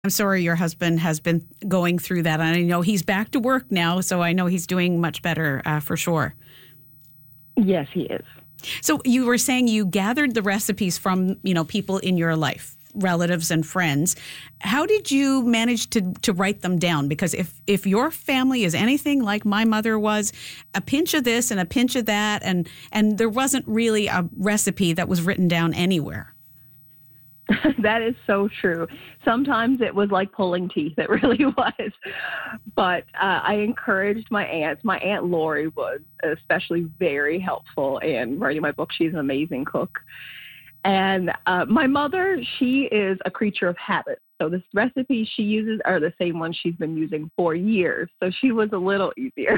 I'm sorry your husband has been going through that. And I know he's back to work now, so I know he's doing much better for sure. Yes, he is. So you were saying you gathered the recipes from, people in your life, relatives and friends. How did you manage to write them down? Because if your family is anything like my mother was, a pinch of this and a pinch of that, and there wasn't really a recipe that was written down anywhere. That is so true. Sometimes it was like pulling teeth. It really was. But I encouraged my aunts. My Aunt Lori was especially very helpful in writing my book. She's an amazing cook. And my mother, she is a creature of habit. So the recipes she uses are the same ones she's been using for years. So she was a little easier.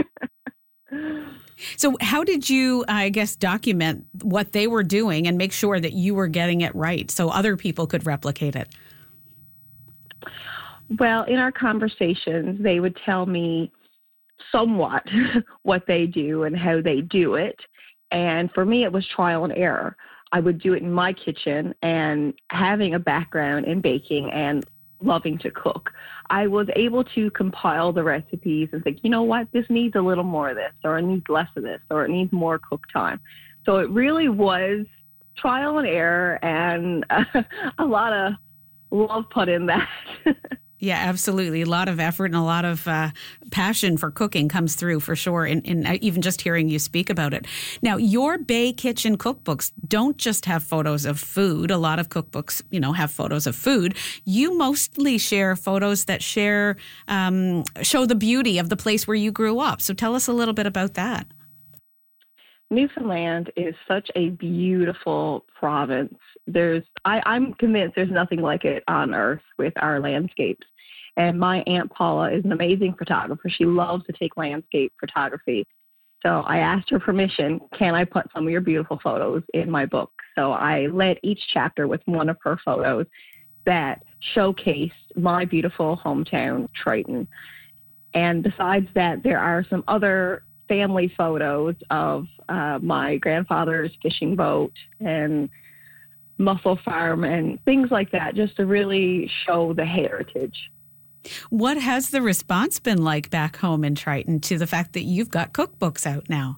So how did you, document what they were doing and make sure that you were getting it right so other people could replicate it? Well, in our conversations, they would tell me somewhat what they do and how they do it. And for me, it was trial and error. I would do it in my kitchen, and having a background in baking and loving to cook, I was able to compile the recipes and think, you know what, this needs a little more of this, or it needs less of this, or it needs more cook time. So it really was trial and error, and a lot of love put in that. Yeah, absolutely. A lot of effort and a lot of passion for cooking comes through for sure, in even just hearing you speak about it. Now, your Bay Kitchen cookbooks don't just have photos of food. A lot of cookbooks, have photos of food. You mostly share photos that show the beauty of the place where you grew up. So tell us a little bit about that. Newfoundland is such a beautiful province. I'm convinced there's nothing like it on earth with our landscapes. And my Aunt Paula is an amazing photographer. She loves to take landscape photography. So I asked her permission, can I put some of your beautiful photos in my book? So I led each chapter with one of her photos that showcased my beautiful hometown, Triton. And besides that, there are some other family photos of my grandfather's fishing boat and mussel farm and things like that, just to really show the heritage. What has the response been like back home in Triton to the fact that you've got cookbooks out now?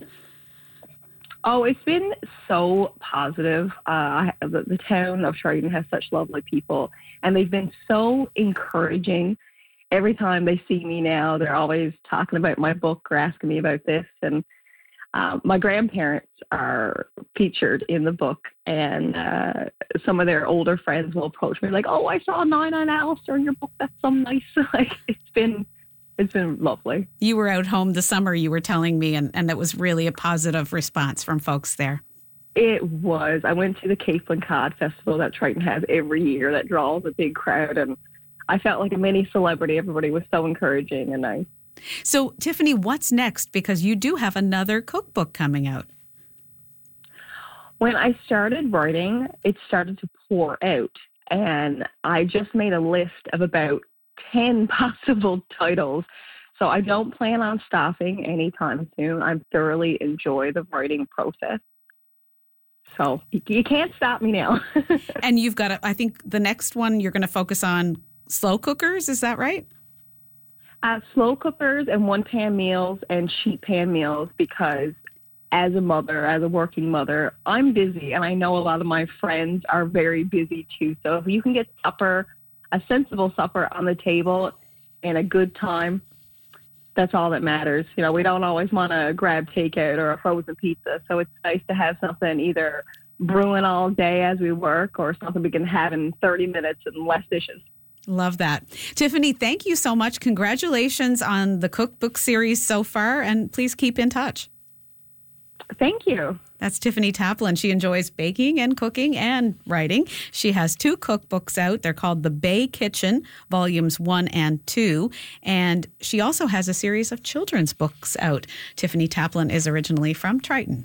Oh, it's been so positive. The town of Triton has such lovely people, and they've been so encouraging. Every time they see me now, they're always talking about my book or asking me about this. And my grandparents are featured in the book, and some of their older friends will approach me like, "Oh, I saw 99 Alistair in your book. That's so nice." Like it's been lovely. You were out home this summer, you were telling me, and that was really a positive response from folks there. It was. I went to the Cape and Cod Festival that Triton has every year that draws a big crowd, and I felt like a mini celebrity. Everybody was so encouraging and nice. So, Tiffany, what's next? Because you do have another cookbook coming out. When I started writing, it started to pour out. And I just made a list of about 10 possible titles. So I don't plan on stopping anytime soon. I thoroughly enjoy the writing process. So you can't stop me now. And you've got, I think the next one you're going to focus on slow cookers. Is that right? Slow cookers and one-pan meals and sheet pan meals, because as a mother, as a working mother, I'm busy, and I know a lot of my friends are very busy too. So if you can get supper, a sensible supper on the table and a good time, that's all that matters. We don't always want to grab takeout or a frozen pizza. So it's nice to have something either brewing all day as we work or something we can have in 30 minutes and less dishes. Love that. Tiffany, thank you so much. Congratulations on the cookbook series so far, and please keep in touch. Thank you. That's Tiffany Taplin. She enjoys baking and cooking and writing. She has 2 cookbooks out. They're called The Bay Kitchen, Volumes 1 and 2. And she also has a series of children's books out. Tiffany Taplin is originally from Triton.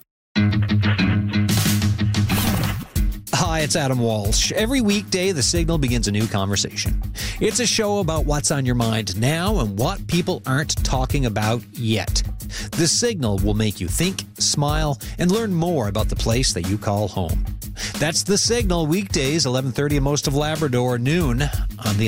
Hi, it's Adam Walsh. Every weekday, The Signal begins a new conversation. It's a show about what's on your mind now and what people aren't talking about yet. The Signal will make you think, smile, and learn more about the place that you call home. That's The Signal, weekdays, 11:30 in most of Labrador, noon on the